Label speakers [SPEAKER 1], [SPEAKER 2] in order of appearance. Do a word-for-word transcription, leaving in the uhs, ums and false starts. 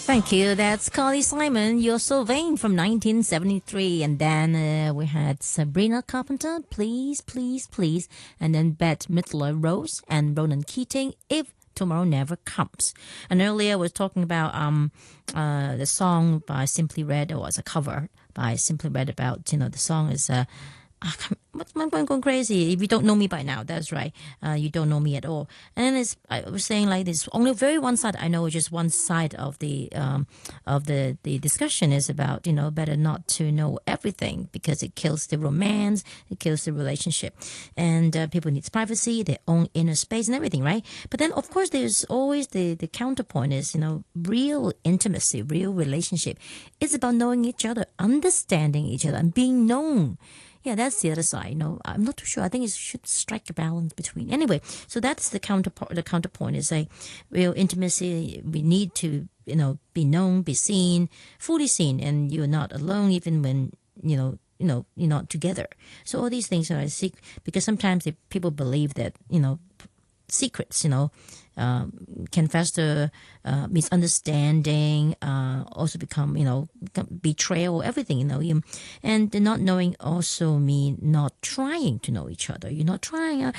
[SPEAKER 1] Thank you. That's Carly Simon. You're So Vain from nineteen seventy-three. And then uh, we had Sabrina Carpenter, Please, Please, Please. And then Bette Midler, Rose. And Ronan Keating, If Tomorrow Never Comes. And earlier I was talking about um uh the song by Simply Red, or as a cover by Simply Red about, you know, the song is... Uh, I can't- What's my going going crazy? If you don't know me by now, that's right. Uh, you don't know me at all. And then it's, I was saying like this. Only very one side. I know just one side of the um, of the the discussion is about, you know, better not to know everything because it kills the romance, it kills the relationship, and uh, people need privacy, their own inner space, and everything, right? But then of course there's always the the counterpoint is, you know, real intimacy, real relationship. It's about knowing each other, understanding each other, and being known. Yeah, that's the other side. No, I'm not too sure. I think it should strike a balance between. Anyway, so that's the counterpart. The counterpoint is like real intimacy. We need to, you know, be known, be seen, fully seen, and you're not alone even when you know, you know, you're not together. So all these things are sick because sometimes they, people believe that, you know, secrets, you know, um, can fester, uh, misunderstanding, uh, also become, you know, betrayal, everything, you know. You, and the not knowing also mean not trying to know each other. You're not trying. Uh,